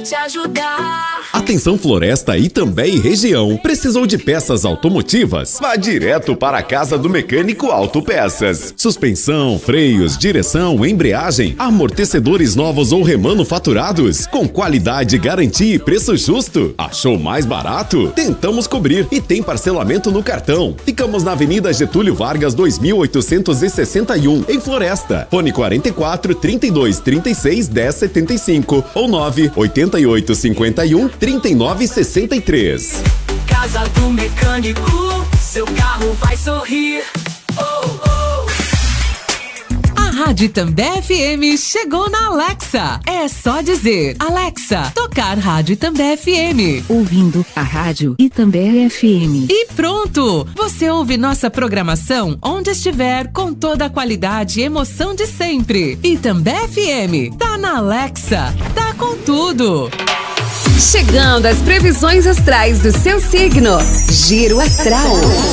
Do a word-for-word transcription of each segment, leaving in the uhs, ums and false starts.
te ajudar. Atenção Floresta, Itambé e região. Precisou de peças automotivas? Vá direto para a Casa do Mecânico Autopeças. Suspensão, freios, direção, embreagem, amortecedores novos ou remanufaturados, com qualidade, garantia e preço justo. Achou mais barato? Tentamos cobrir e tem parcelamento no cartão. Ficamos na Avenida Getúlio Vargas dois mil oitocentos e sessenta e um, em Floresta. Fone quarenta e quatro, trinta e dois, trinta e seis, dez, setenta e cinco ou nove oito oito, cinquenta e um, trinta e nove, sessenta e três. Casa do Mecânico, seu carro vai sorrir. Oh, oh. A Rádio Itambé F M chegou na Alexa. É só dizer: Alexa, tocar Rádio Itambé F M. Ouvindo a Rádio Itambé F M. E pronto! Você ouve nossa programação onde estiver, com toda a qualidade e emoção de sempre. Itambé F M, tá na Alexa, tá com tudo. Chegando às previsões astrais do seu signo. Giro Astral.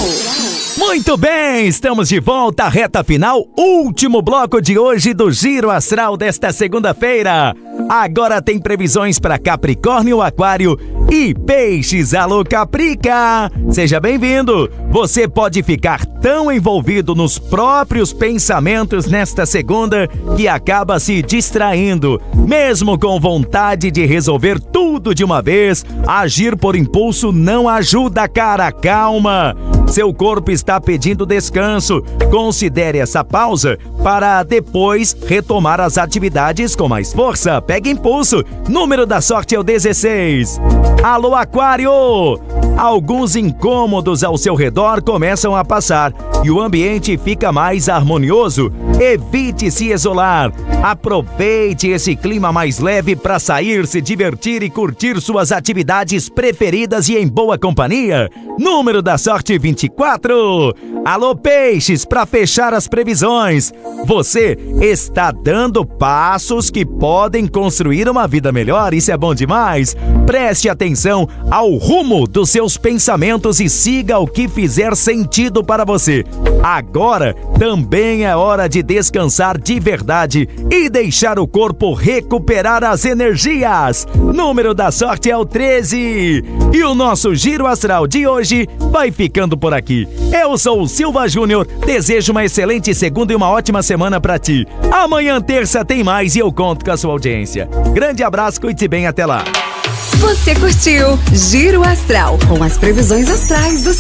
Muito bem, estamos de volta à reta final, último bloco de hoje do Giro Astral desta segunda-feira. Agora tem previsões para Capricórnio, Aquário e Peixes. Alô, Caprica! Seja bem-vindo! Você pode ficar tão envolvido nos próprios pensamentos nesta segunda que acaba se distraindo. Mesmo com vontade de resolver tudo de uma vez, agir por impulso não ajuda, cara. Calma! Seu corpo está pedindo descanso. Considere essa pausa para depois retomar as atividades com mais força. Pegue impulso. Número da sorte é o dezesseis. Alô, Aquário! Alguns incômodos ao seu redor começam a passar e o ambiente fica mais harmonioso. Evite se isolar. Aproveite esse clima mais leve para sair, se divertir e curtir suas atividades preferidas e em boa companhia. Número da sorte vinte e quatro. Alô, Peixes, para fechar as previsões. Você está dando passos que podem construir uma vida melhor, isso é bom demais. Preste atenção ao rumo dos seus pensamentos e siga o que fizer sentido para você. Agora também é hora de descansar de verdade e deixar o corpo recuperar as energias. Número da sorte é o treze. E o nosso Giro Astral de hoje vai ficando por aqui. Eu sou o Silva Júnior, desejo uma excelente segunda e uma ótima semana pra ti. Amanhã, terça, tem mais e eu conto com a sua audiência. Grande abraço, cuide-se bem, até lá. Você curtiu Giro Astral com as previsões astrais do